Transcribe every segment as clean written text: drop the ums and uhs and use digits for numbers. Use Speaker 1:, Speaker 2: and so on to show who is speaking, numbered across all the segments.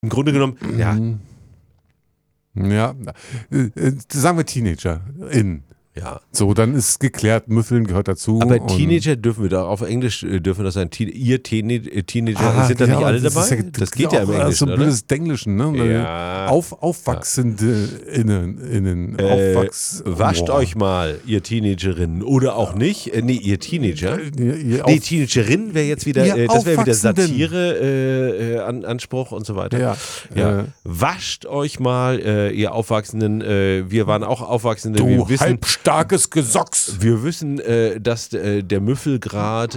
Speaker 1: Im Grunde genommen, ja.
Speaker 2: Ja, sagen wir TeenagerInnen.
Speaker 1: Ja.
Speaker 2: So, dann ist geklärt, Müffeln gehört dazu.
Speaker 1: Aber Teenager dürfen wir da auf Englisch, dürfen das sein, ihr Teenager, sind da nicht alle dabei? Das geht ja im Englischen,
Speaker 2: so
Speaker 1: oder?
Speaker 2: blödes Englischen, ne?
Speaker 1: Ja.
Speaker 2: Aufwachsende Innen.
Speaker 1: Wascht euch mal, ihr Teenagerinnen. Oder auch nicht. Ihr Teenager. Teenagerinnen wäre jetzt wieder, das wäre wieder Satire, Anspruch und so weiter. Ja. Wascht euch mal, ihr Aufwachsenden. Wir waren auch Aufwachsende. Wir wissen,
Speaker 2: starkes Gesocks.
Speaker 1: Wir wissen, dass der Müffelgrad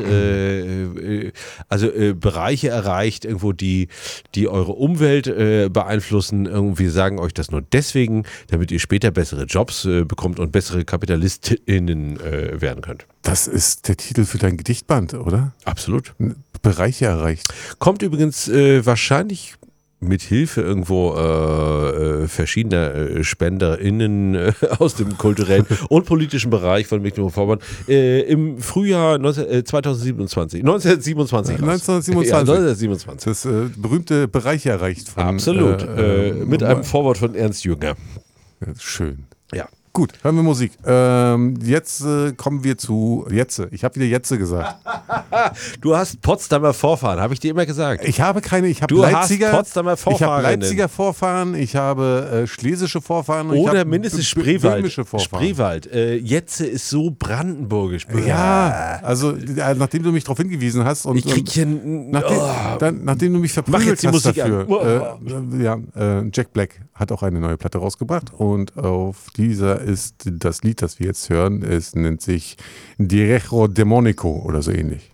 Speaker 1: Bereiche erreicht, irgendwo die eure Umwelt beeinflussen. Wir sagen euch das nur deswegen, damit ihr später bessere Jobs bekommt und bessere KapitalistInnen werden könnt.
Speaker 2: Das ist der Titel für dein Gedichtband, oder?
Speaker 1: Absolut.
Speaker 2: Bereiche erreicht.
Speaker 1: Kommt übrigens wahrscheinlich mit Hilfe irgendwo verschiedener SpenderInnen aus dem kulturellen und politischen Bereich von Mecklenburg-Vorpommern im Frühjahr 1927 raus. 1927.
Speaker 2: Das berühmte Bereich erreicht von...
Speaker 1: Absolut. Mit einem Vorwort von Ernst Jünger.
Speaker 2: Schön.
Speaker 1: Ja.
Speaker 2: Gut, hören wir Musik. Jetzt kommen wir zu Jetze. Ich habe wieder Jetze gesagt.
Speaker 1: Du hast Potsdamer Vorfahren, habe ich dir immer gesagt.
Speaker 2: Ich habe keine, ich habe
Speaker 1: Leipziger. Hast Potsdamer Vorfahren.
Speaker 2: Ich habe Leipziger Vorfahren, ich habe schlesische Vorfahren. Und
Speaker 1: oder mindestens Spreewald.
Speaker 2: Vorfahren.
Speaker 1: Spreewald. Jetze ist so brandenburgisch.
Speaker 2: Ja, also nachdem du mich darauf hingewiesen hast und
Speaker 1: ich krieg hier
Speaker 2: nachdem du mich verprügelt hast
Speaker 1: Musik
Speaker 2: dafür. Jack Black hat auch eine neue Platte rausgebracht und auf dieser ist das Lied, das wir jetzt hören, es nennt sich Direjo Demonico oder so ähnlich.